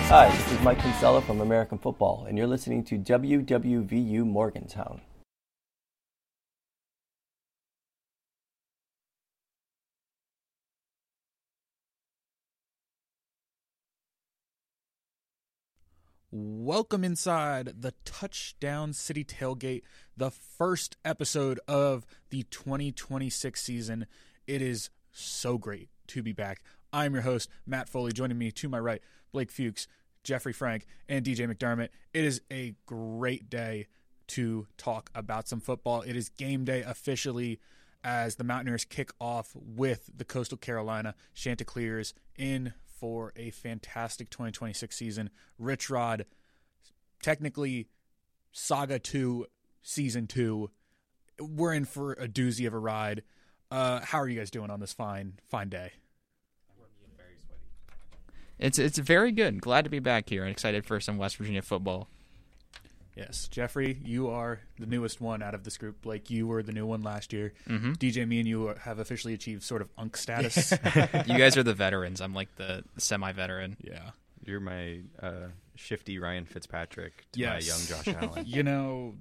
Hi, this is Mike Kinsella from American Football, and you're listening to WWVU Morgantown. Welcome inside the Touchdown City Tailgate, the first episode of the 2026 season. It is so great to be back. I'm your host, Matt Foley. Joining me to my right, Blake Fuchs, Jeffrey Frank, and DJ McDermott. It is a great day to talk about some football. It is game day officially as the Mountaineers kick off with the Coastal Carolina Chanticleers in for a fantastic 2026 season. Rich Rod, technically Saga 2, Season 2. We're in for a doozy of a ride. How are you guys doing on this fine day? It's very good. Glad to be back here and excited for some West Virginia football. Yes, Jeffrey, you are the newest one out of this group. Blake, you were the new one last year. Mm-hmm. DJ, me and you have officially achieved sort of UNC status. You guys are the veterans. I'm like the semi-veteran. Yeah. You're my shifty Ryan Fitzpatrick to Yes. my young Josh Allen. You know,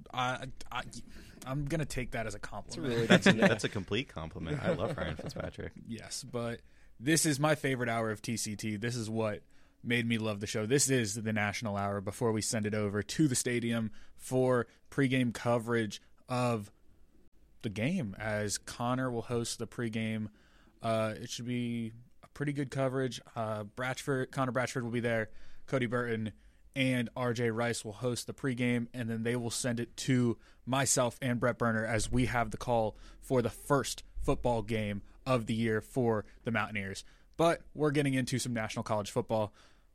I'm going to take that as a compliment. That's a complete compliment. I love Ryan Fitzpatrick. Yes, but this is my favorite hour of TCT. This is what made me love the show. This is the national hour before we send it over to the stadium for pregame coverage of the game, as Connor will host the pregame. It should be a pretty good coverage. Connor Bratchford will be there. Cody Burton and RJ Rice will host the pregame, and then they will send it to myself and Brett Burner as we have the call for the first football game of the year for the Mountaineers. But we're getting into some national college football.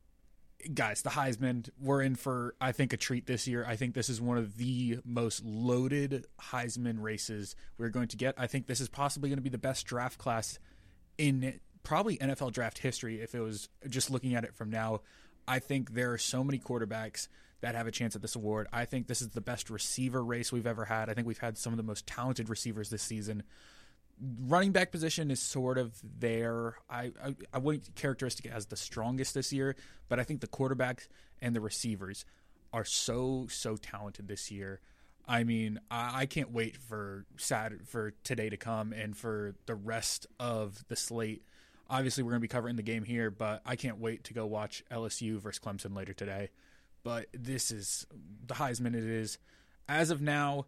Guys, the Heisman, we're in for, I think, a treat this year. I think this is one of the most loaded Heisman races we're going to get. I think this is possibly going to be the best draft class in probably NFL draft history if it was just looking at it from now. I think there are so many quarterbacks that have a chance at this award. I think this is the best receiver race we've ever had. I think we've had some of the most talented receivers this season. Running back position is sort of there. I wouldn't characteristic it as the strongest this year, but I think the quarterbacks and the receivers are so talented this year. I mean, I can't wait for today to come and for the rest of the slate. Obviously, we're going to be covering the game here, but I can't wait to go watch LSU versus Clemson later today. But this is the Heisman. It is, as of now,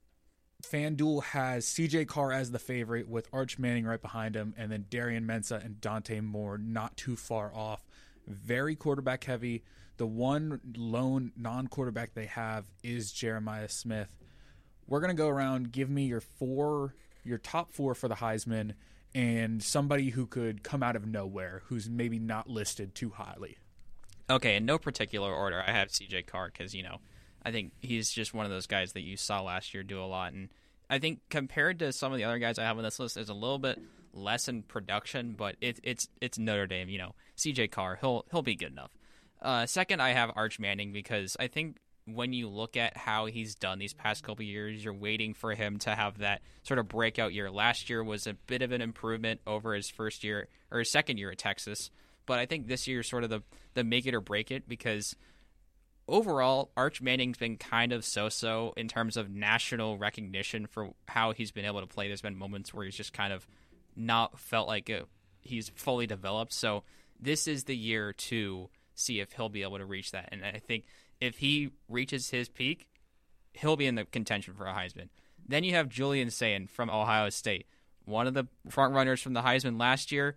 FanDuel has CJ Carr as the favorite with Arch Manning right behind him, and then Darian Mensah and Dante Moore not too far off. Very quarterback heavy. The one lone non-quarterback they have is Jeremiah Smith. We're going to go around, give me your top four for the Heisman, and somebody who could come out of nowhere who's maybe not listed too highly. Okay, in no particular order, I have CJ Carr because, I think he's just one of those guys that you saw last year do a lot. And I think compared to some of the other guys I have on this list, there's a little bit less in production, but it's Notre Dame. CJ Carr, he'll be good enough. Second, I have Arch Manning because I think when you look at how he's done these past couple years, you're waiting for him to have that sort of breakout year. Last year was a bit of an improvement over his first year or his second year at Texas. But I think this year is sort of the make it or break it because overall, Arch Manning's been kind of so-so in terms of national recognition for how he's been able to play. There's been moments where he's just kind of not felt like he's fully developed. So this is the year to see if he'll be able to reach that. And I think if he reaches his peak, he'll be in the contention for a Heisman. Then you have Julian Sayin from Ohio State, one of the front runners from the Heisman last year.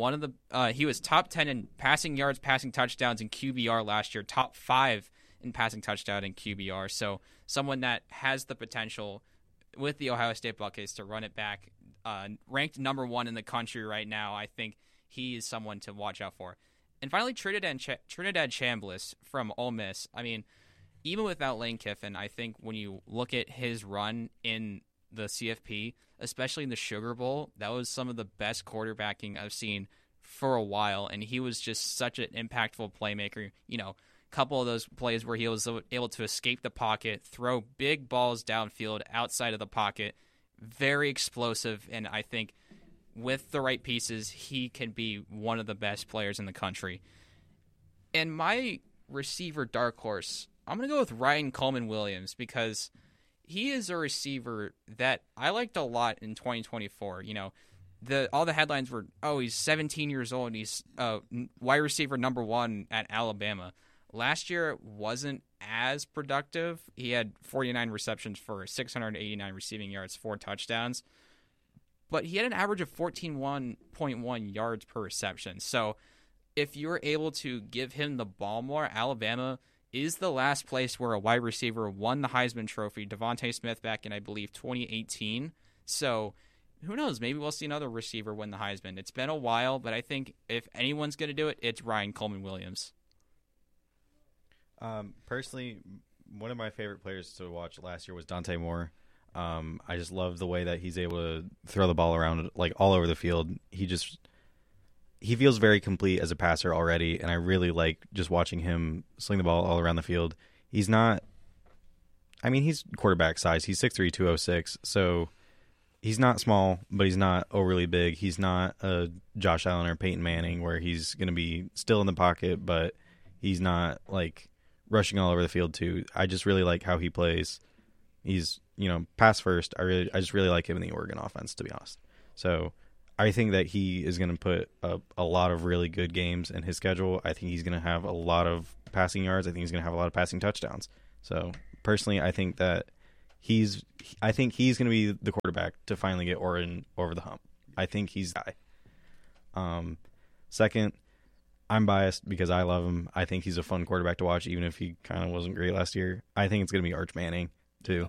He was top 10 in passing yards, passing touchdowns, and QBR last year, top 5 in passing touchdown and QBR. So someone that has the potential with the Ohio State Buckeyes to run it back. Ranked number 1 in the country right now. I think he is someone to watch out for. And finally, Trinidad Chambliss from Ole Miss. I mean, even without Lane Kiffin, I think when you look at his run in the CFP, especially in the Sugar Bowl, that was some of the best quarterbacking I've seen for a while. And he was just such an impactful playmaker. Couple of those plays where he was able to escape the pocket, throw big balls downfield outside of the pocket, very explosive, and I think with the right pieces, he can be one of the best players in the country. And my receiver dark horse, I'm going to go with Ryan Coleman Williams because he is a receiver that I liked a lot in 2024. All the headlines were, he's 17 years old and he's wide receiver number 1 at Alabama. Last year it wasn't as productive. He had 49 receptions for 689 receiving yards, 4 touchdowns. But he had an average of 14.1 yards per reception. So if you're able to give him the ball more, Alabama is the last place where a wide receiver won the Heisman Trophy. Devontae Smith back in, I believe, 2018. So who knows? Maybe we'll see another receiver win the Heisman. It's been a while, but I think if anyone's going to do it, it's Ryan Coleman Williams. Personally, one of my favorite players to watch last year was Dante Moore. I just love the way that he's able to throw the ball around like all over the field. He feels very complete as a passer already, and I really like just watching him sling the ball all around the field. He's quarterback size. He's 6'3", 206, so he's not small, but he's not overly big. He's not a Josh Allen or Peyton Manning where he's going to be still in the pocket, but he's not like rushing all over the field too. I just really like how he plays. He's, pass first. I just really like him in the Oregon offense, to be honest. So I think that he is going to put up a lot of really good games in his schedule. I think he's going to have a lot of passing yards. I think he's going to have a lot of passing touchdowns. So personally, I think that he's going to be the quarterback to finally get Oregon over the hump. I think he's the guy. Second, I'm biased because I love him. I think he's a fun quarterback to watch, even if he kind of wasn't great last year. I think it's going to be Arch Manning too.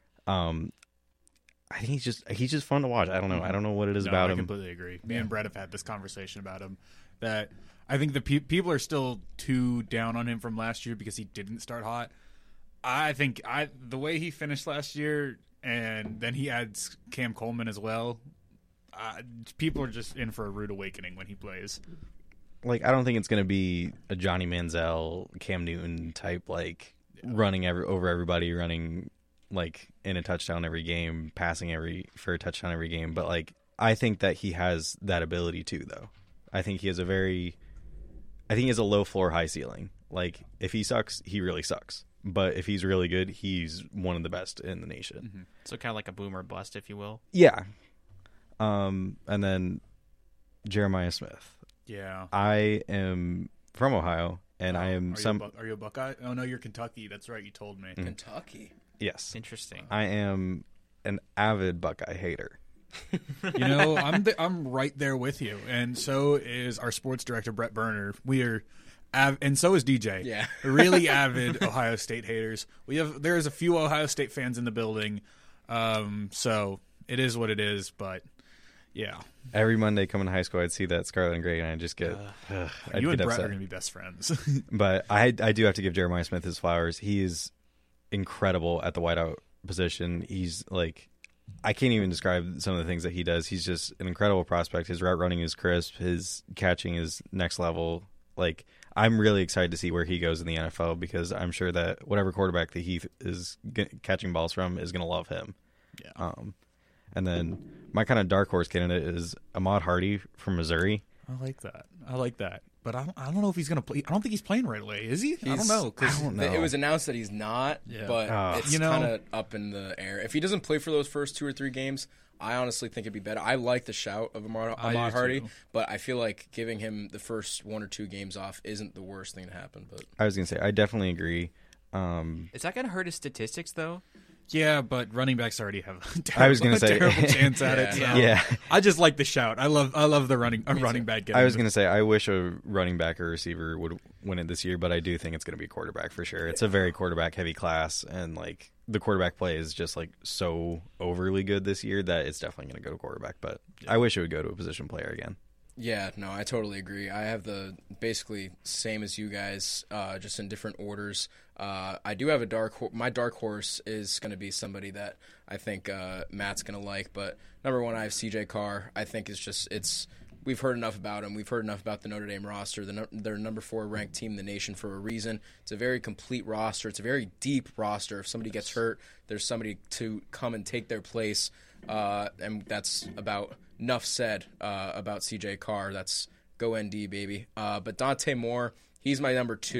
I think he's just fun to watch. I don't know. I don't know what it is about him. I completely agree. Me and Brett have had this conversation about him. That I think the people are still too down on him from last year because he didn't start hot. I think the way he finished last year, and then he adds Cam Coleman as well. People are just in for a rude awakening when he plays. Like, I don't think it's going to be a Johnny Manziel, Cam Newton type, running over everybody, running like in a touchdown every game, passing for a touchdown every game. But I think that he has that ability too, though. I think he has a low floor, high ceiling. Like, if he sucks, he really sucks. But if he's really good, he's one of the best in the nation. Mm-hmm. So kind of like a boomer bust, if you will. Yeah. And then Jeremiah Smith. Yeah. I am from Ohio, and I am Are you a Buckeye? Oh, no, you're Kentucky. That's right. You told me. Mm. Kentucky? Yes. Interesting. I am an avid Buckeye hater. I'm right there with you, and so is our sports director, Brett Berner. We are, and so is DJ. Yeah. Really avid Ohio State haters. There's a few Ohio State fans in the building, so it is what it is. But yeah, every Monday coming to high school, I'd see that scarlet and gray, and I just get. You and Brett are going to be best friends. But I do have to give Jeremiah Smith his flowers. He is incredible at the wideout position. He's I can't even describe some of the things that he does. He's just an incredible prospect. His route running is crisp. His catching is next level. I'm really excited to see where he goes in the NFL because I'm sure that whatever quarterback that he is catching balls from is going to love him. Yeah. And then my kind of dark horse candidate is Ahmad Hardy from Missouri. I like that. But I don't know if he's going to play. I don't think he's playing right away. Is he? I don't know. I don't know. It was announced that he's not, but it's kind of up in the air. If he doesn't play for those first 2 or 3 games, I honestly think it'd be better. I like the shout of Ahmad Hardy, but I feel like giving him the first 1 or 2 games off isn't the worst thing to happen. But I was going to say, I definitely agree. Is that going to hurt his statistics, though? Yeah, but running backs already have a terrible chance at it. So. Yeah, I just like the shout. I love the running back. I was going to say, I wish a running back or receiver would win it this year, but I do think it's going to be a quarterback for sure. It's a very quarterback heavy class, and the quarterback play is just so overly good this year that it's definitely going to go to quarterback. But I wish it would go to a position player again. Yeah, no, I totally agree. I have the basically same as you guys, just in different orders. I do have my dark horse is going to be somebody that I think Matt's going to like. But number 1, I have CJ Carr. I think we've heard enough about him. We've heard enough about the Notre Dame roster. They're number 4 ranked team in the nation for a reason. It's a very complete roster. It's a very deep roster. If somebody gets hurt, there's somebody to come and take their place. And that's about enough said about CJ Carr. That's go ND, baby. But Dante Moore, he's my number 2.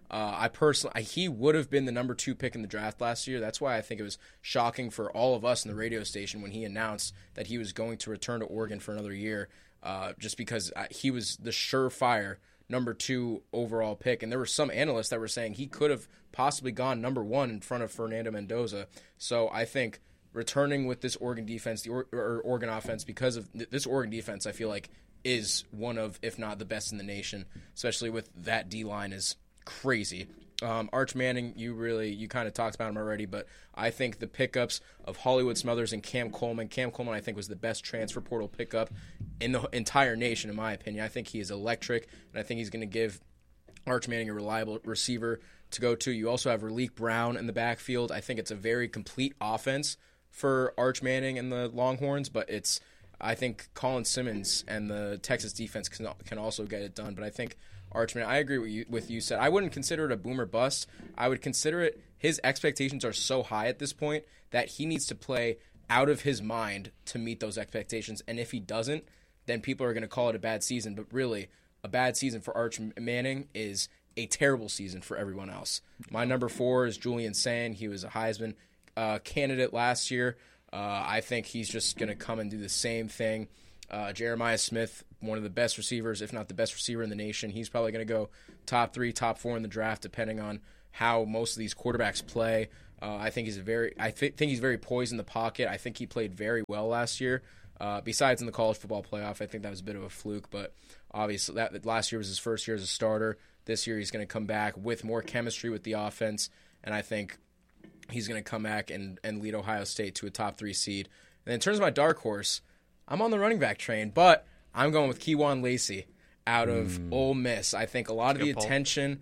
He would have been the number 2 pick in the draft last year. That's why I think it was shocking for all of us in the radio station when he announced that he was going to return to Oregon for another year, just because he was the surefire number 2 overall pick. And there were some analysts that were saying he could have possibly gone number 1 in front of Fernando Mendoza. So I think returning with this Oregon defense, or Oregon offense, because of this Oregon defense, I feel like is one of, if not the best in the nation, especially with that D-line is crazy. Arch Manning, you kind of talked about him already, but I think the pickups of Hollywood Smothers and Cam Coleman I think was the best transfer portal pickup in the entire nation, in my opinion. I think he is electric, and I think he's going to give Arch Manning a reliable receiver to go to. You also have Raleek Brown in the backfield. I think it's a very complete offense for Arch Manning and the Longhorns, but I think Colin Simmons and the Texas defense can also get it done. But I think Arch Manning, I agree with you said. I wouldn't consider it a boom or bust. I would consider it, his expectations are so high at this point that he needs to play out of his mind to meet those expectations. And if he doesn't, then people are going to call it a bad season. But really, a bad season for Arch Manning is a terrible season for everyone else. My number 4 is Julian Sand. He was a Heisman candidate last year. I think he's just going to come and do the same thing. Jeremiah Smith, one of the best receivers, if not the best receiver in the nation. He's probably going to go top 3, top 4 in the draft, depending on how most of these quarterbacks play. I think he's very poised in the pocket. I think he played very well last year. Besides in the college football playoff, I think that was a bit of a fluke. But obviously, that last year was his first year as a starter. This year, he's going to come back with more chemistry with the offense, and I think he's going to come back and lead Ohio State to a top 3 seed. And in terms of my dark horse, I'm on the running back train, but I'm going with Kejuan Lacey out of Ole Miss. I think a lot of the attention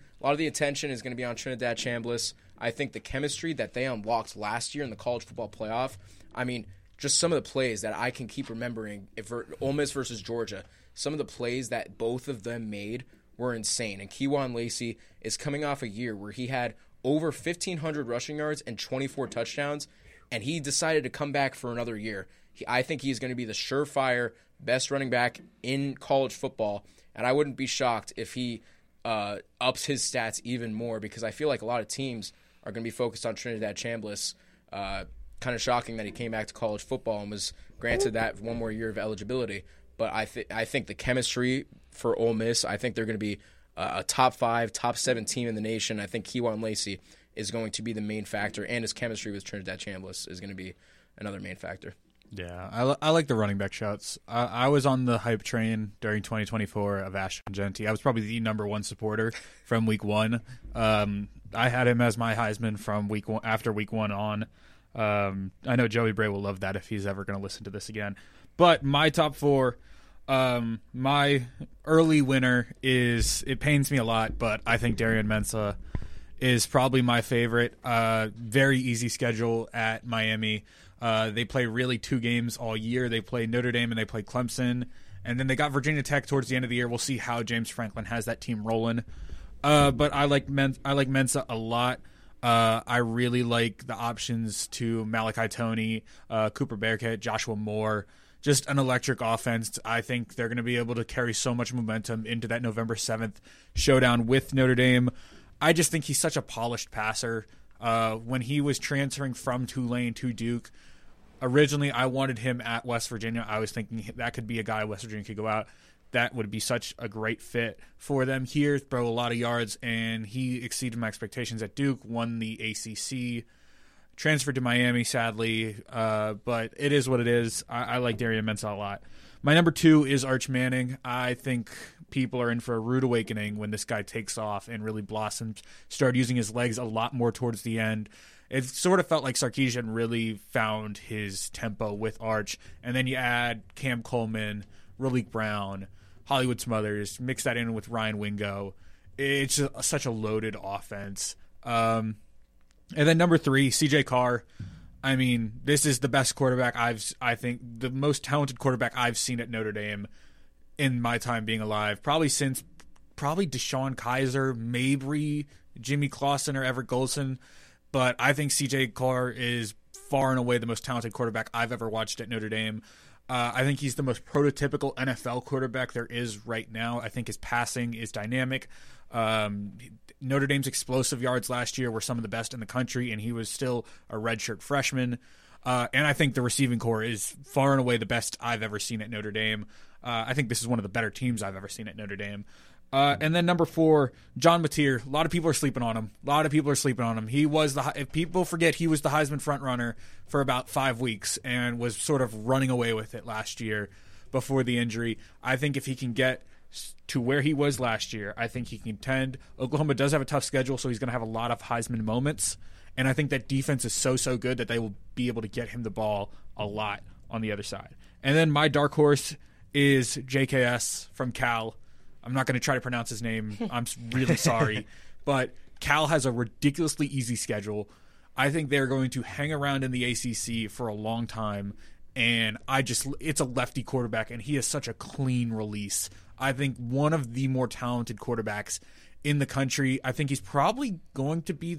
is going to be on Trinidad Chambliss. I think the chemistry that they unlocked last year in the college football playoff, I mean, just some of the plays that I can keep remembering for Ole Miss versus Georgia, some of the plays that both of them made were insane. And Kejuan Lacey is coming off a year where he had over 1,500 rushing yards and 24 touchdowns, and he decided to come back for another year. I think he's going to be the surefire best running back in college football, and I wouldn't be shocked if he ups his stats even more, because I feel like a lot of teams are going to be focused on Trinidad Chambliss. Kind of shocking that he came back to college football and was granted that one more year of eligibility. But I think the chemistry for Ole Miss, I think they're going to be a top 5, top 7 team in the nation. I think Kejuan Lacey is going to be the main factor, and his chemistry with Trinidad Chambliss is going to be another main factor. Yeah, I like the running back shouts. I was on the hype train during 2024 of Ashton Genty. I was probably the number 1 supporter from week 1. I had him as my Heisman from week 1, after week 1 on. I know Joey Bray will love that if he's ever going to listen to this again. But my top 4, my early winner is, it pains me a lot, but I think Darian Mensah is probably my favorite. Very easy schedule at Miami. They play really 2 games all year. They play Notre Dame and they play Clemson. And then they got Virginia Tech towards the end of the year. We'll see how James Franklin has that team rolling. But I like Mensah a lot. I really like the options to Malachi Toney, Cooper Bearcat, Joshua Moore. Just an electric offense. I think they're going to be able to carry so much momentum into that November 7th showdown with Notre Dame. I just think he's such a polished passer. When he was transferring from Tulane to Duke, originally I wanted him at West Virginia. I was thinking that could be a guy West Virginia could go out. That would be such a great fit for them here, throw a lot of yards, and he exceeded my expectations at Duke, won the ACC, transferred to Miami, sadly, but it is what it is. I like Darian Mensah a lot. My number 2 is Arch Manning. I think people are in for a rude awakening when this guy takes off and really blossoms, started using his legs a lot more towards the end. It sort of felt like Sarkisian really found his tempo with Arch, and then you add Cam Coleman, Raleek Brown, Hollywood Smothers, mix that in with Ryan Wingo. It's such a loaded offense. And then number 3, CJ Carr. I mean, this is the best quarterback I think the most talented quarterback I've seen at Notre Dame in my time being alive. Probably since DeShone Kizer, maybe Jimmy Clausen or Everett Golson. But I think CJ Carr is far and away the most talented quarterback I've ever watched at Notre Dame. I think he's the most prototypical NFL quarterback there is right now. I think his passing is dynamic. Notre Dame's explosive yards last year were some of the best in the country, and he was still a redshirt freshman. And I think the receiving core is far and away the best I've ever seen at Notre Dame. I think this is one of the better teams I've ever seen at Notre Dame. And then number 4, John Mateer. A lot of people are sleeping on him. He was if people forget, he was the Heisman frontrunner for about 5 weeks and was sort of running away with it last year before the injury. I think if he can get to where he was last year, I think he can contend. Oklahoma does have a tough schedule, so he's going to have a lot of Heisman moments. And I think that defense is so good that they will be able to get him the ball a lot on the other side. And then my dark horse is JKS from Cal. I'm not going to try to pronounce his name. I'm really sorry. But Cal has a ridiculously easy schedule. I think they're going to hang around in the ACC for a long time. And it's a lefty quarterback, and he has such a clean release. I think one of the more talented quarterbacks in the country. I think he's probably going to be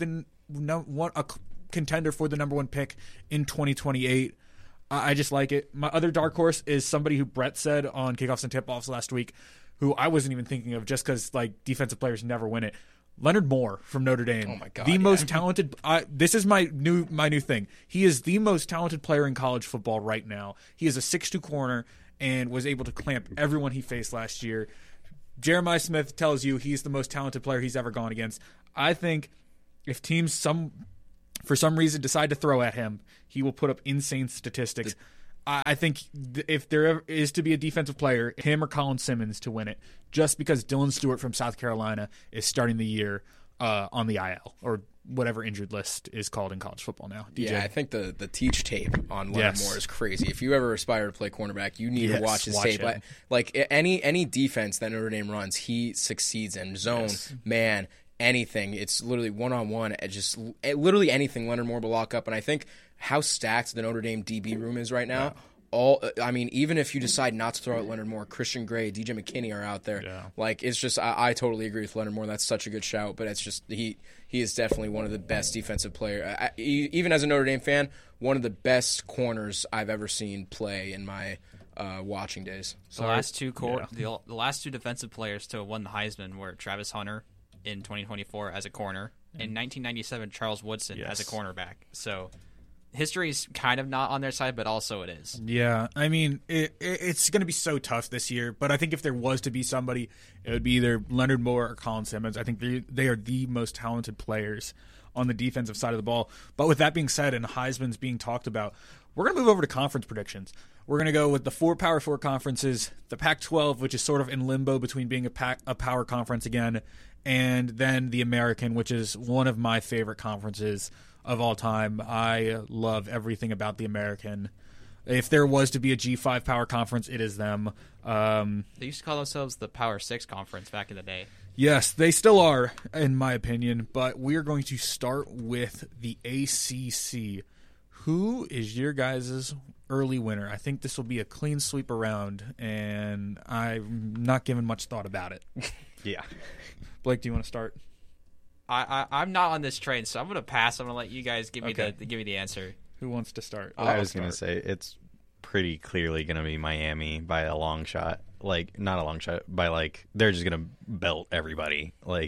a contender for the number 1 pick in 2028. I just like it. My other dark horse is somebody who Brett said on Kickoffs and Tip-Offs last week, who I wasn't even thinking of just because defensive players never win it. Leonard Moore from Notre Dame. Oh my God! The most talented. This is my new thing. He is the most talented player in college football right now. He is a 6'2" corner and was able to clamp everyone he faced last year. Jeremiah Smith tells you he's the most talented player he's ever gone against. I think if teams for some reason decide to throw at him, he will put up insane statistics. I think if there ever is to be a defensive player, him or Colin Simmons to win it, just because Dylan Stewart from South Carolina is starting the year on the IL or whatever injured list is called in college football now. DJ? Yeah, I think the teach tape on Leonard Moore is crazy. If you ever aspire to play cornerback, you need to watch his tape. Like any defense that Notre Dame runs, he succeeds in. Zone, man, anything. It's literally one-on-one. Just literally anything Leonard Moore will lock up. And I think how stacked the Notre Dame DB room is right now. Even if you decide not to throw out Leonard Moore, Christian Gray, DJ McKinney are out there. Yeah. It's just I totally agree with Leonard Moore. That's such a good shout, but it's just he is definitely one of the best defensive players. Even as a Notre Dame fan, one of the best corners I've ever seen play in my watching days. The last two defensive players to have won the Heisman were Travis Hunter in 2024 as a corner, and 1997 Charles Woodson as a cornerback. So history's kind of not on their side, but also it is. Yeah, I mean, it's going to be so tough this year, but I think if there was to be somebody, it would be either Leonard Moore or Colin Simmons. I think they are the most talented players on the defensive side of the ball. But with that being said, and Heisman's being talked about, we're going to move over to conference predictions. We're going to go with the 4 Power 4 conferences, the Pac-12, which is sort of in limbo between being a power conference again, and then the American, which is one of my favorite conferences of all time. I love everything about the American. If there was to be a G5 power conference, it is them. They used to call themselves the Power 6 conference back in the day. Yes, they still are, in my opinion, but we're going to start with the ACC. Who is your guys' early winner? I think this will be a clean sweep around, and I'm not giving much thought about it. Yeah. Blake, do you want to start? I'm not on this train, so I'm going to pass. I'm going to let you guys give me the answer. Who wants to start? I was going to say it's pretty clearly going to be Miami by a long shot. Not a long shot, by they're just going to belt everybody.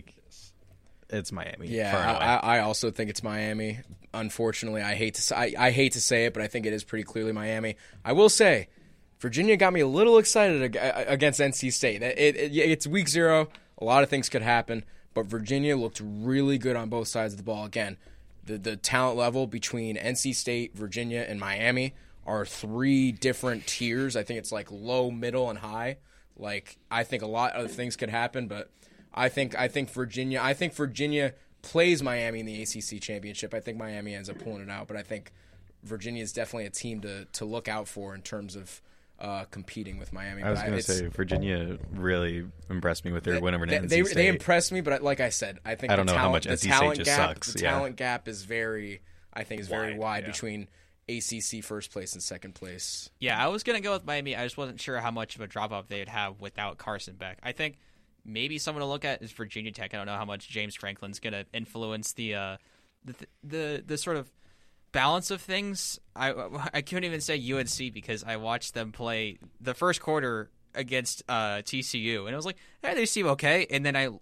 It's Miami. Yeah, I also think it's Miami. Unfortunately, I hate to say it, but I think it is pretty clearly Miami. I will say, Virginia got me a little excited against NC State. It's week 0. A lot of things could happen, but Virginia looked really good on both sides of the ball. Again, the talent level between NC State, Virginia, and Miami are 3 different tiers. I think it's low, middle, and high. I think a lot of things could happen, but I think Virginia plays Miami in the ACC championship. I think Miami ends up pulling it out, but I think Virginia is definitely a team to look out for in terms of competing with Miami. I was going to say Virginia really impressed me with their win over NC State. They impressed me, but like I said, I think I don't know how much NC State just sucks. The talent gap is very wide between ACC first place and second place. Yeah, I was going to go with Miami. I just wasn't sure how much of a drop-off they'd have without Carson Beck. I think maybe someone to look at is Virginia Tech. I don't know how much James Franklin's going to influence the sort of balance of things. I couldn't even say UNC because I watched them play the first quarter against TCU, and it was like, hey, they seem okay. And then I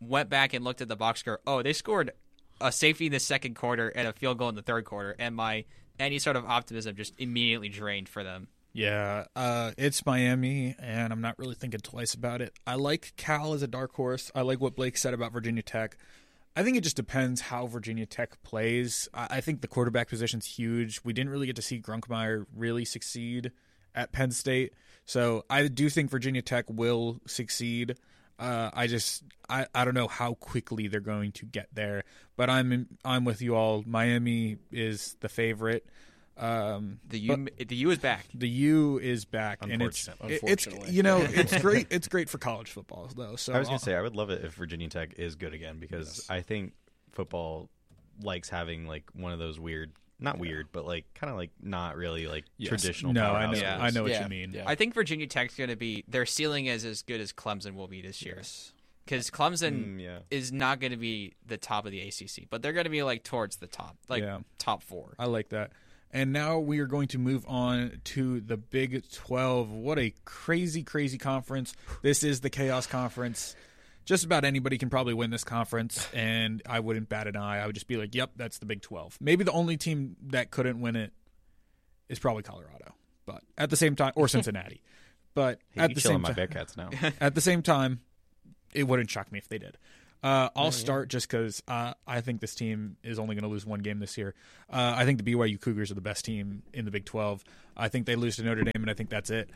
went back and looked at the box score. Oh, they scored a safety in the second quarter and a field goal in the third quarter, and any sort of optimism just immediately drained for them. Yeah, it's Miami, and I'm not really thinking twice about it. I like Cal as a dark horse. I like what Blake said about Virginia Tech. I think it just depends how Virginia Tech plays. I think the quarterback position's huge. We didn't really get to see Grunkmeyer really succeed at Penn State, so I do think Virginia Tech will succeed. I don't know how quickly they're going to get there, but I'm with you all. Miami is the favorite. The U is back. The U is back, and Unfortunately. it's great. It's great for college football, though. So I was gonna say I would love it if Virginia Tech is good again because I think football likes having like one of those weird, not weird, but like kind of like not really like traditional. No, powerhouse Yeah. I know what Yeah. you mean. Yeah. I think Virginia Tech's going to be their ceiling is as good as Clemson will be this year. Because Clemson is not going to be the top of the ACC, but they're going to be like towards the top, top 4. I like that. And now we are going to move on to the Big 12. What a crazy, crazy conference. This is the Chaos Conference. Just about anybody can probably win this conference, and I wouldn't bat an eye. I would just be like, yep, that's the Big 12. Maybe the only team that couldn't win it is probably Colorado, but at the same time, or Cincinnati. But at the same my time, Bearcats now. at the same time, it wouldn't shock me if they did. I'll start just because I think this team is only going to lose one game this year. I think the BYU Cougars are the best team in the Big 12. I think they lose to Notre Dame, and I think that's it.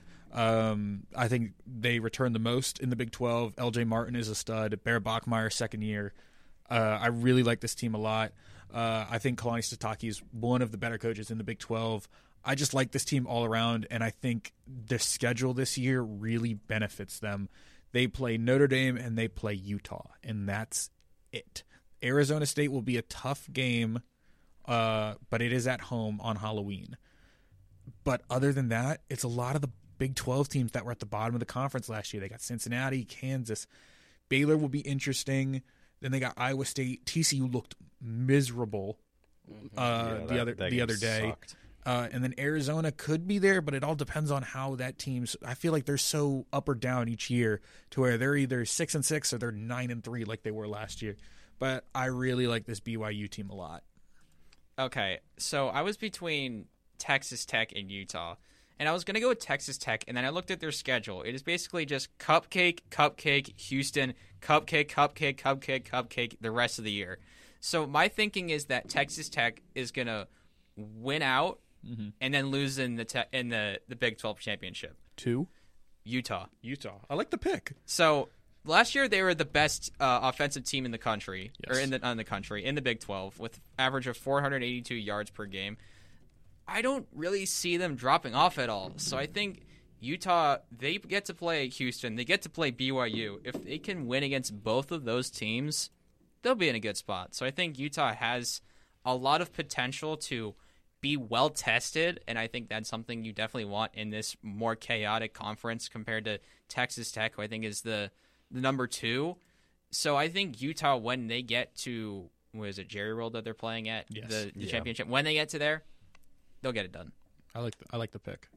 I think they return the most in the Big 12. LJ Martin is a stud. Bear Bachmeier, second year. I really like this team a lot. I think Kalani Sitake is one of the better coaches in the Big 12. I just like this team all around, and I think the schedule this year really benefits them. They play Notre Dame and they play Utah, and that's it. Arizona State will be a tough game, but it is at home on Halloween. But other than that, it's a lot of the Big 12 teams that were at the bottom of the conference last year. They got Cincinnati, Kansas. Baylor will be interesting. Then they got Iowa State. TCU looked miserable the other day. Sucked. And then Arizona could be there, but it all depends on how that team's. I feel like they're so up or down each year to where they're either 6-6 or they're 9-3 like they were last year. But I really like this BYU team a lot. Okay, so I was between Texas Tech and Utah, and I was going to go with Texas Tech, and then I looked at their schedule. It is basically just cupcake, Houston, cupcake, the rest of the year. So my thinking is that Texas Tech is going to win out and then lose in the Big 12 championship. Utah. I like the pick. So last year they were the best offensive team in the country, or in the Big 12 with average of 482 yards per game. I don't really see them dropping off at all. So I think Utah, they get to play Houston, they get to play BYU. If they can win against both of those teams, they'll be in a good spot. So I think Utah has a lot of potential to be well tested, and I think that's something you definitely want in this more chaotic conference compared to Texas Tech, who I think is the number 2. So I think Utah, when they get to, what is it, Jerry World that they're playing at, the championship, when they get to there, they'll get it done. I like the pick.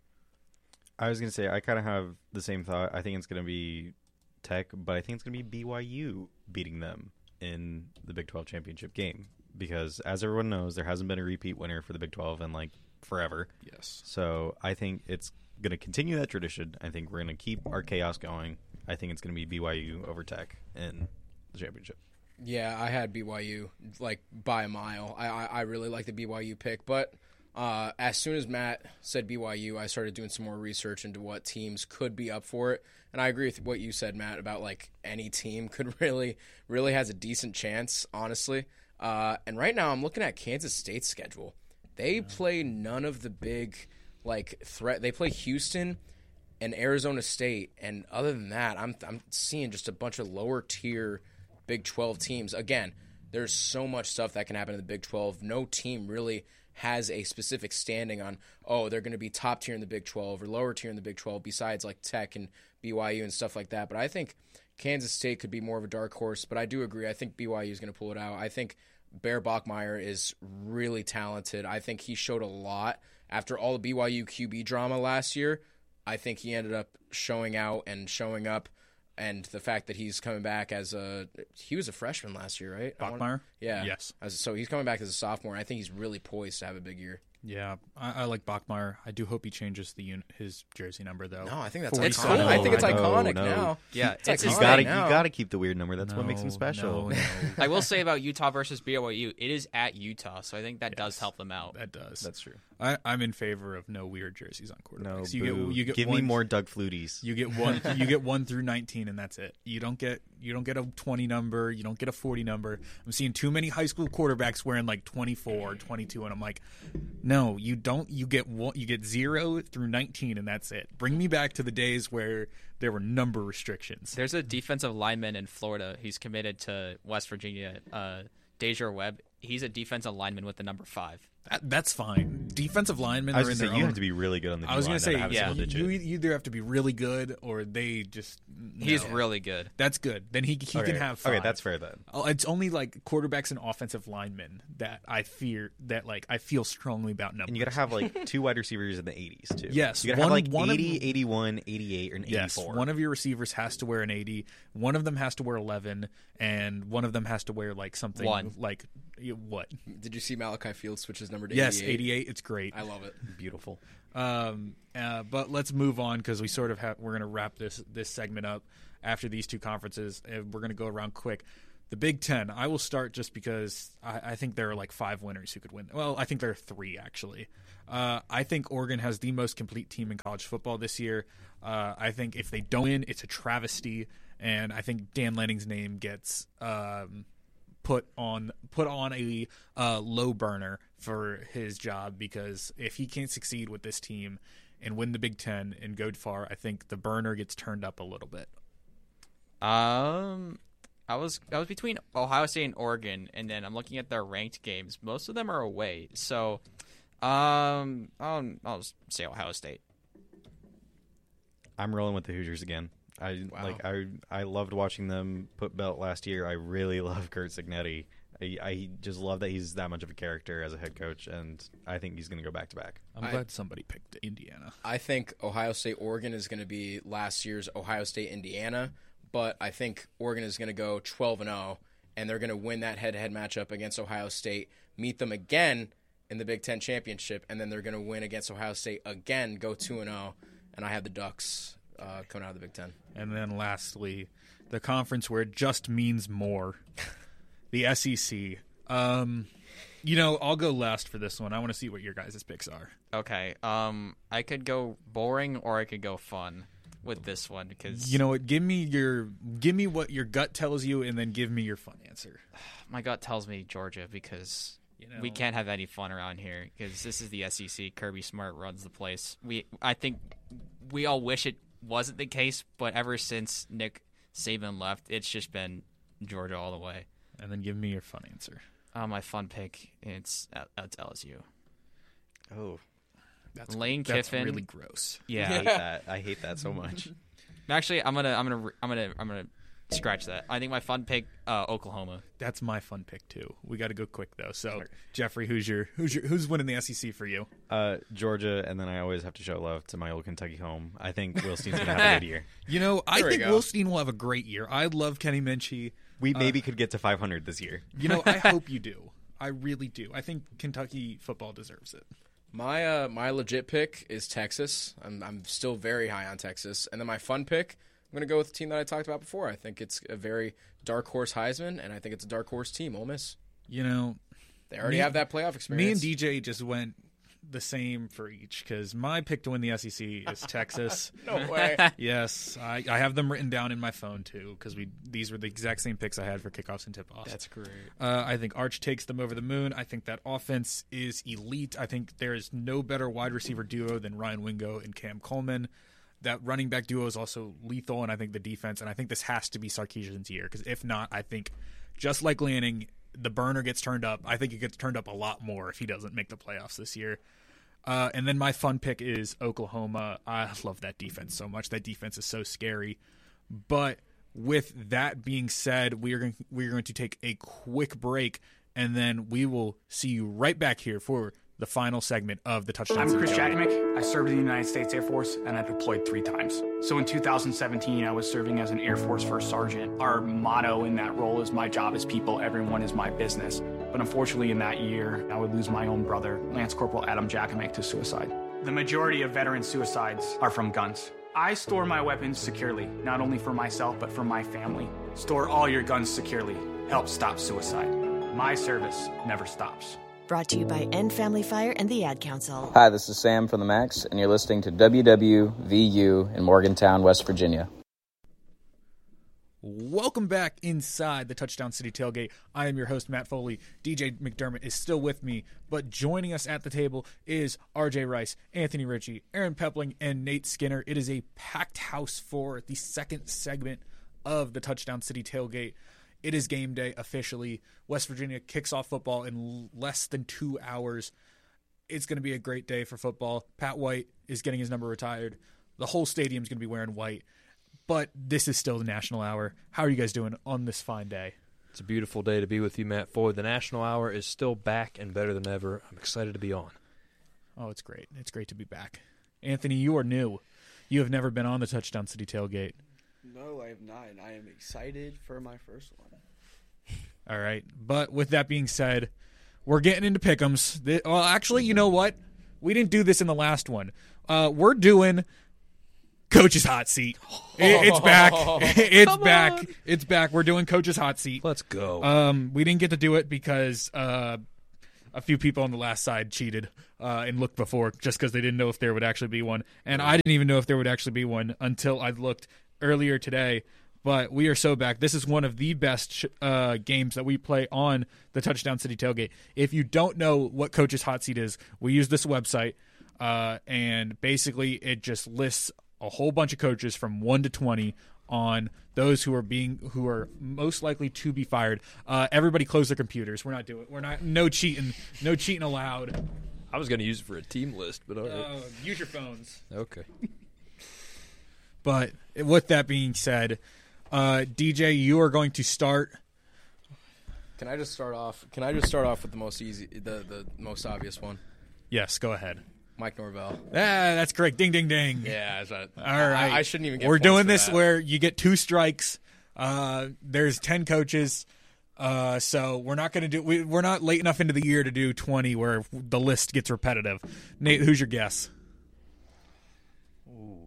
I was going to say, I kind of have the same thought. I think it's going to be Tech, but I think it's going to be BYU beating them in the Big 12 championship game. Because as everyone knows, there hasn't been a repeat winner for the Big 12 in like forever. Yes. So I think it's going to continue that tradition. I think we're going to keep our chaos going. I think it's going to be BYU over Tech in the championship. Yeah, I had BYU like by a mile. I really like the BYU pick, but as soon as Matt said BYU, I started doing some more research into what teams could be up for it. And I agree with what you said, Matt, about like any team could really has a decent chance, honestly. And right now I'm looking at Kansas State's schedule. They play none of the big like threat. They play Houston and Arizona State, and other than that, I'm seeing just a bunch of lower tier Big 12 teams. Again, there's so much stuff that can happen in the Big 12. No team really has a specific standing on, they're going to be top tier in the Big 12 or lower tier in the Big 12 besides like Tech and BYU and stuff like that. But I think Kansas State could be more of a dark horse, but I do agree. I think BYU is going to pull it out. I think Bear Bachmeier is really talented. I think he showed a lot after all the BYU QB drama last year. I think he ended up showing out and showing up And the fact that he's coming back he was a freshman last year, right? Bachmeier? Yeah. Yes. So he's coming back as a sophomore. I think he's really poised to have a big year. Yeah, I like Bachmeier. I do hope he changes his jersey number, though. No, I think that's It's iconic. cool. I think it's iconic No. now. Yeah, It's it's iconic You gotta, now. you gotta keep the weird number. That's what makes him special. No. I will say about Utah versus BYU, it is at Utah, so I think that does help them out. That does. That's true. I'm in favor of no weird jerseys on quarterbacks. No, you get give one, me more Doug Fluties. You get one. You get 1 through 19, and that's it. You don't get a 20 number. You don't get a 40 number. I'm seeing too many high school quarterbacks wearing like 24, 22, and I'm like, no, you don't. You get 0 through 19, and that's it. Bring me back to the days where there were number restrictions. There's a defensive lineman in Florida. He's committed to West Virginia, Deja Webb. He's a defensive lineman with the number 5. That's fine. Defensive linemen I are was in gonna their say you own. have to be really good on the. I was going to say, have a yeah, single digit. you either have to be really good or they just. He's no. really good. That's good. Then he can have 5. Okay, that's fair then. It's only like quarterbacks and offensive linemen that I feel strongly about numbers. And you got to have like 2 wide receivers in the 80s too. Yes, you got to have like one of 80, them- 81, 88, or an Yes, 84. one of your receivers has to wear an 80. One of them has to wear 11, and one of them has to wear like something One. like what? Did you see Malachi Fields switch his number to Yes, 88? 88. It's great. I love it. Beautiful. But let's move on because we sort of we're going to wrap this segment up after these 2 conferences. We're going to go around quick. The Big Ten. I will start just because I think there are like 5 winners who could win. Well, I think there are 3 actually. I think Oregon has the most complete team in college football this year. I think if they don't win, it's a travesty, and I think Dan Lanning's name gets put on a low burner for his job, because if he can't succeed with this team and win the Big Ten and go far, I think the burner gets turned up a little bit. I was between Ohio State and Oregon, and then I'm looking at their ranked games. Most of them are away, so I'll say Ohio State. I'm rolling with the Hoosiers again. I loved watching them put belt last year. I really love Kurt Signetti. I just love that he's that much of a character as a head coach, and I think he's going to go back to back. I'm glad somebody picked Indiana. I think Ohio State Oregon is going to be last year's Ohio State Indiana, but I think Oregon is going to go 12-0, and they're going to win that head-to-head matchup against Ohio State, meet them again in the Big Ten championship, and then they're going to win against Ohio State again, go 2-0, and I have the Ducks coming out of the Big Ten. And then lastly, the conference where it just means more, the SEC. I'll go last for this one. I want to see what your guys' picks are. Okay. I could go boring or I could go fun with this one because You know what? Give me what your gut tells you, and then give me your fun answer. my gut tells me Georgia because we can't have any fun around here because this is the SEC. Kirby Smart runs the place. I think we all wish it wasn't the case, but ever since Nick Saban left, it's just been Georgia all the way. And then give me your fun answer. My fun pick, it's LSU. Oh, Lane That's Kiffin. really gross. I Yeah. hate that. I hate that so much. Actually, I'm gonna scratch that. I think my fun pick, Oklahoma. That's my fun pick too. We got to go quick though. So, Jeffrey, who's winning the SEC for you? Georgia, and then I always have to show love to my old Kentucky home. I think Wilstein's going to have a good year. I There we think go. Wilstein will have a great year. I love Kenny Minchie. We maybe could get to 500 this year. I hope you do. I really do. I think Kentucky football deserves it. My legit pick is Texas. I'm still very high on Texas. And then my fun pick, I'm going to go with the team that I talked about before. I think it's a very dark horse Heisman, and I think it's a dark horse team, Ole Miss. They already have that playoff experience. Me and DJ just went the same for each because my pick to win the SEC is Texas. No way. Yes, I have them written down in my phone too because these were the exact same picks I had for kickoffs and tip-offs. That's great. I think Arch takes them over the moon. I think that offense is elite. I think there is no better wide receiver duo than Ryan Wingo and Cam Coleman. That running back duo is also lethal, and I think the defense, and I think this has to be Sarkisian's year because if not, I think just like Lanning, the burner gets turned up. I think it gets turned up a lot more if he doesn't make the playoffs this year. And then my fun pick is Oklahoma. I love that defense so much. That defense is so scary. But with that being said, we're going to take a quick break, and then we will see you right back here for the final segment of the Touchdown I'm City Chris Tailgate. Jakimick. I served in the United States Air Force, and I deployed 3 times. So in 2017, I was serving as an Air Force First Sergeant. Our motto in that role is "My job is people, everyone is my business." But unfortunately, in that year, I would lose my own brother, Lance Corporal Adam Jakimick, to suicide. The majority of veteran suicides are from guns. I store my weapons securely, not only for myself, but for my family. Store all your guns securely. Help stop suicide. My service never stops. Brought to you by End Family Fire and the Ad Council. Hi, this is Sam from the Max, and you're listening to WWVU in Morgantown, West Virginia. Welcome back inside the Touchdown City Tailgate. I am your host, Matt Foley. DJ McDermott is still with me, but joining us at the table is RJ Rice, Anthony Ritchie, Aaron Pepling, and Nate Skinner. It is a packed house for the second segment of the Touchdown City Tailgate. It is game day officially. West Virginia kicks off football in less than 2 hours. It's going to be a great day for football. Pat White is getting his number retired. The whole stadium is going to be wearing white. But this is still the National Hour. How are you guys doing on this fine day? It's a beautiful day to be with you, Matt Foley. The National Hour is still back and better than ever. I'm excited to be on. Oh, it's great. It's great to be back. Anthony, you are new. You have never been on the Touchdown City Tailgate. No, I have not, and I am excited for my first one. All right. But with that being said, we're getting into pick'ems. Well, actually, you know what? We didn't do this in the last one. We're doing Coach's Hot Seat. It's back. It's back. On. It's back. We're doing Coach's Hot Seat. Let's go. We didn't get to do it because a few people on the last side cheated and looked before just because they didn't know if there would actually be one. And I didn't even know if there would actually be one until I looked earlier today. But we are so back. This is one of the best games that we play on the Touchdown City Tailgate. If you don't know what Coach's Hot Seat is, we use this website, and basically it just lists a whole bunch of coaches from 1 to 20 on those who are most likely to be fired. Everybody close their computers. No cheating allowed. I was going to use it for a team list, but all right. Use your phones. Okay. But with that being said, DJ, you are going to start. Can I just start off with the most obvious one? Yes, go ahead. Mike Norvell. That's correct. Ding, ding, ding. Yeah, all right. I shouldn't even get We're points doing for this that. where you get 2 strikes. There's 10 coaches. So we're not going to do. We're not late enough into the year to do 20 where the list gets repetitive. Nate, who's your guess? Ooh.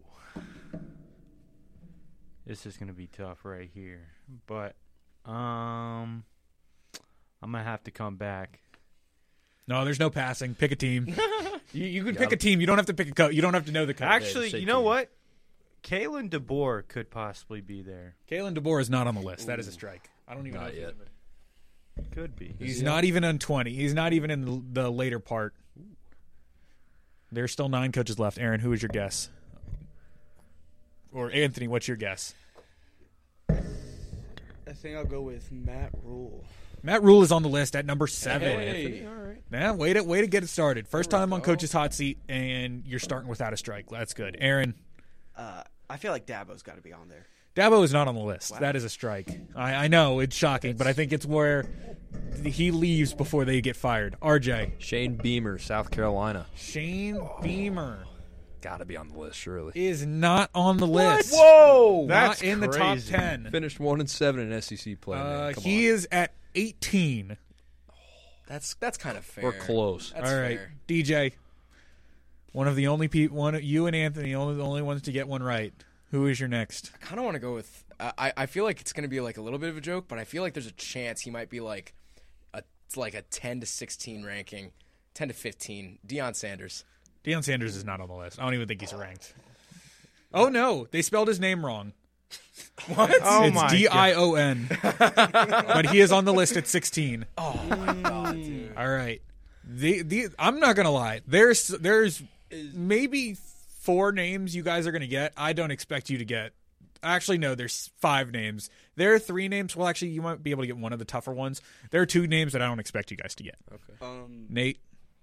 This is going to be tough right here. But I'm going to have to come back. No, there's no passing. Pick a team. You can pick a team. You don't have to pick a coach. You don't have to know the coach. Actually, you know what? Kalen DeBoer could possibly be there. Kalen DeBoer is not on the list. That is a strike. I don't even know. Not yet. Could be. He's not even on 20. He's not even in the later part. There's still 9 coaches left. Aaron, who is your guess? Or Anthony, what's your guess? I think I'll go with Matt Rule. Matt Rule is on the list at number 7. Hey. All right. Yeah, way to get it started. First time on Coach's Hot Seat, and you're starting without a strike. That's good. Aaron? I feel like Dabo's got to be on there. Dabo is not on the list. Wow. That is a strike. I know, it's shocking, but I think it's where he leaves before they get fired. RJ? Shane Beamer, South Carolina. Shane Beamer. Got to be on the list, surely. Is not on the list. Whoa! That's not in the top 10. Finished 1-7 in SEC play. Man. He is at 18. That's kind of fair. We're close. That's all right, fair. DJ. One of the only people, you and Anthony, the only ones to get one right. Who is your next? I kind of want to go with. I feel like it's going to be like a little bit of a joke, but I feel like there's a chance he might be like a 10 to 16 ranking, 10 to 15. Deion Sanders. Deion Sanders is not on the list. I don't even think he's ranked. Oh no, they spelled his name wrong. What? Oh it's Dion. But he is on the list at 16. Oh my god, dude. All right. I'm not gonna lie. There's maybe 4 names you guys are gonna get. I don't expect you to get. Actually, no. There's 5 names. There are 3 names. Well, actually, you might be able to get one of the tougher ones. There are 2 names that I don't expect you guys to get. Okay. Nate.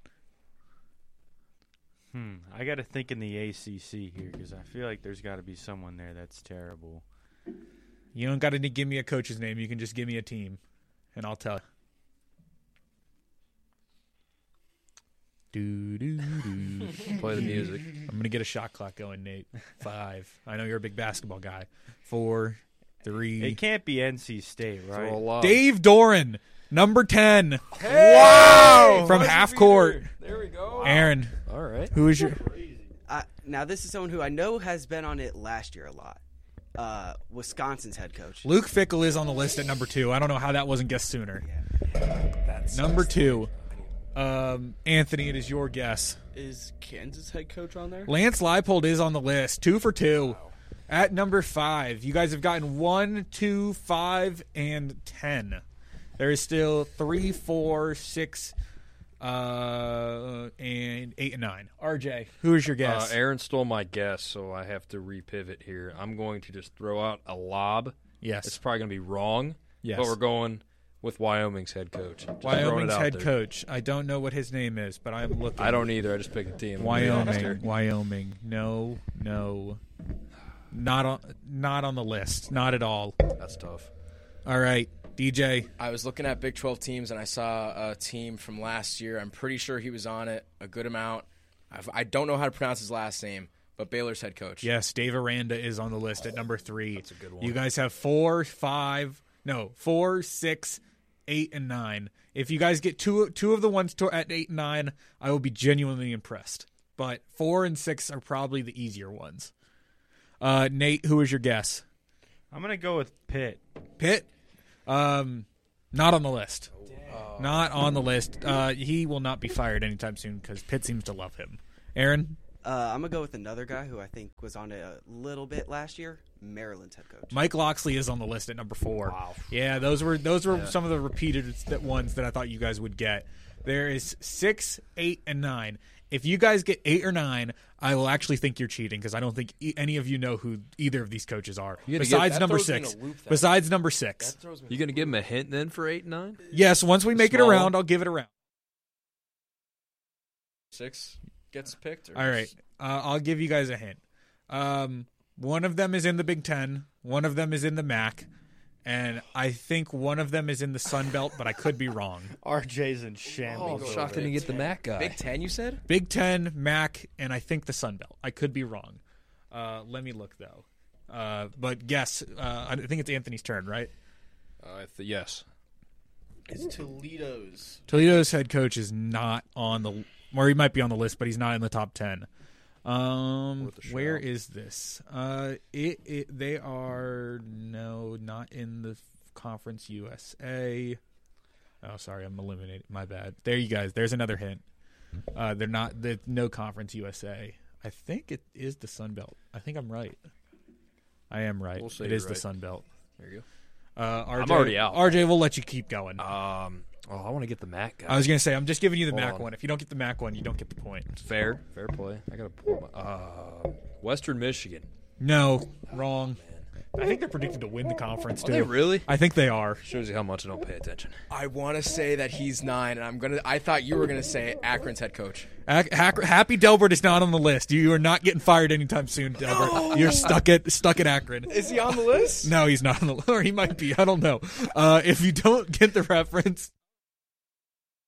I got to think in the ACC here because I feel like there's got to be someone there that's terrible. You don't got to give me a coach's name. You can just give me a team, and I'll tell you. Play the music. I'm going to get a shot clock going, Nate. 5. I know you're a big basketball guy. 4, 3. It can't be NC State, right? Dave Doran, number 10. Wow! From half court. There we go. Aaron. All right. Who is your... Now, this is someone who I know has been on it last year a lot. Wisconsin's head coach. Luke Fickell is on the list at number 2. I don't know how that wasn't guessed sooner. Number 2. Anthony, it is your guess. Is Kansas head coach on there? Lance Leipold is on the list. 2 for 2. Wow. At number 5. You guys have gotten 1, 2, 5, and 10. There is still 3, 4, 6, and 8 and 9. RJ, who is your guess? Aaron stole my guess, so I have to repivot here. I'm going to just throw out a lob. Yes. It's probably going to be wrong. Yes. But we're going with Wyoming's head coach. Just Wyoming's head coach. I don't know what his name is, but I'm looking. I don't either. I just picked a team. Wyoming. No. Not on the list. Not at all. That's tough. All right. DJ. I was looking at Big 12 teams, and I saw a team from last year. I'm pretty sure he was on it a good amount. I don't know how to pronounce his last name, but Baylor's head coach. Yes, Dave Aranda is on the list at number 3. That's a good one. You guys have 4, 6, 8, and 9. If you guys get two of the ones at 8 and 9, I will be genuinely impressed. But 4 and 6 are probably the easier ones. Nate, who is your guess? I'm going to go with Pitt. Pitt? Not on the list. Not on the list. He will not be fired anytime soon because Pitt seems to love him. Aaron? I'm going to go with another guy who I think was on it a little bit last year, Maryland's head coach. Mike Loxley is on the list at number 4. Wow. Yeah, those were some of the repeated ones that I thought you guys would get. There is 6, 8, and 9. If you guys get 8 or 9, I will actually think you're cheating because I don't think any of you know who either of these coaches are. Besides number 6. Besides number 6. You going to give him a hint then for 8 and 9? Yes, once we make it around, I'll give it around. 6 gets picked? All right. I'll give you guys a hint. One of them is in the Big Ten. One of them is in the MAC. And I think one of them is in the Sun Belt, but I could be wrong. RJ's in shambles. Oh, I'm shocked didn't get the MAC guy. Big Ten, you said? Big Ten, MAC, and I think the Sun Belt. I could be wrong. Let me look, though. But guess. I think it's Anthony's turn, right? Yes. It's Toledo's. Toledo's head coach is not on the – or he might be on the list, but he's not in the top 10. Where is this? They are not in the Conference USA. Oh, sorry, I'm eliminating. My bad. There you guys. There's another hint. They're not. No Conference USA. I think it is the Sun Belt. I think I'm right. I am right. It is the Sun Belt. There you go. RJ, I'm already out. RJ, we'll let you keep going. I want to get the MAC guy. I was going to say, I'm just giving you the MAC one. If you don't get the MAC one, you don't get the point. Fair play. I got to pull my Western Michigan. No, wrong. I think they're predicted to win the conference, too. Are they really? I think they are. Shows you how much I don't pay attention. I want to say that he's 9, and I thought you were going to say Akron's head coach. Happy Delbert is not on the list. You are not getting fired anytime soon, Delbert. No! You're stuck at Akron. Is he on the list? No, he's not on the list. Or he might be. I don't know. If you don't get the reference...